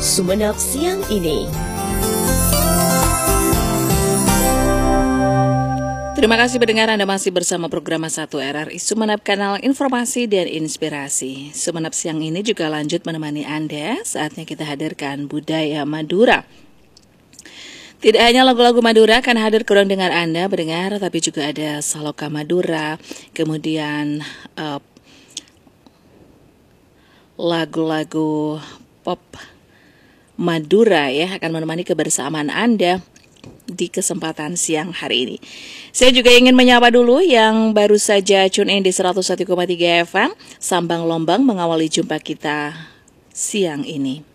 Sumenep siang ini. Terima kasih pendengar, Anda masih bersama program 1 RRI Sumenep, kanal informasi dan inspirasi. Sumenep siang ini juga lanjut menemani Anda. Saatnya kita hadirkan budaya Madura. Tidak hanya lagu-lagu Madura akan hadir kurang dengan Anda pendengar, tapi juga ada Saloka Madura, kemudian lagu-lagu pop Madura ya akan menemani kebersamaan Anda di kesempatan siang hari ini. Saya juga ingin menyapa dulu yang baru saja tune in di 101,3 FM Sambang Lombang mengawali jumpa kita siang ini.